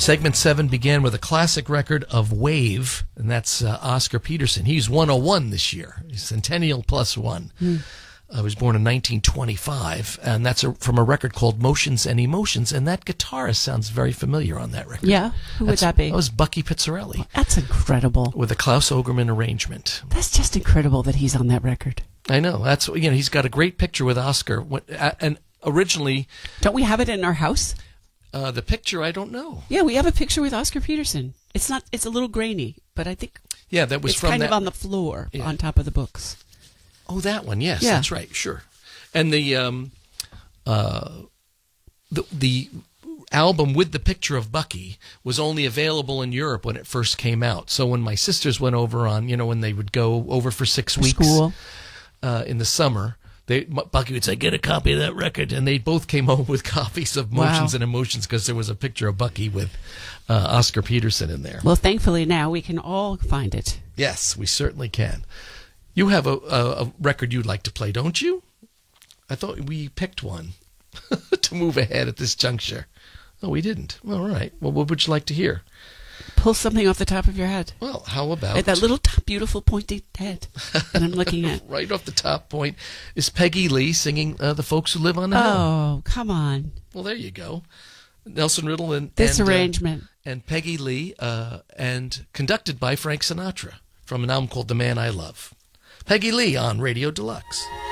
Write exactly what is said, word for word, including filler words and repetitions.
Segment seven began with a classic record of Wave, and that's uh, Oscar Peterson. He's one oh one this year. He's Centennial plus one. Mm. I was born in nineteen twenty-five, and that's a, from a record called Motions and Emotions, and that guitarist sounds very familiar on that record. Yeah? Who that's, would that be? That was Bucky Pizzarelli. Oh, that's incredible. With a Klaus Ogerman arrangement. That's just incredible that he's on that record. I know. That's, you know, he's got a great picture with Oscar. And originally... Don't we have it in our house? Uh, the picture, I don't know. Yeah, we have a picture with Oscar Peterson. It's not. It's a little grainy, but I think yeah, that was it's from kind that, of on the floor, yeah. on top of the books. Oh, that one, yes, yeah. that's right, sure. And the um, uh, the the album with the picture of Bucky was only available in Europe when it first came out. So when my sisters went over on, you know, when they would go over for six for weeks school. Uh, in the summer, they Bucky would say, "Get a copy of that record," and they both came home with copies of Motions wow. and Emotions because there was a picture of Bucky with uh, Oscar Peterson in there. Well, thankfully now we can all find it. Yes, we certainly can. You have a, a, a record you'd like to play, don't you? I thought we picked one to move ahead at this juncture. Oh, we didn't. All right. Well, what would you like to hear? Pull something off the top of your head. Well, how about... At that little t- beautiful pointy head that I'm looking at. Right off the top point is Peggy Lee singing uh, The Folks Who Live on the Hill. Oh, come on. Well, there you go. Nelson Riddle and... This and, arrangement. Uh, and Peggy Lee, uh, and conducted by Frank Sinatra from an album called The Man I Love. Peggy Lee on Radio Deluxe.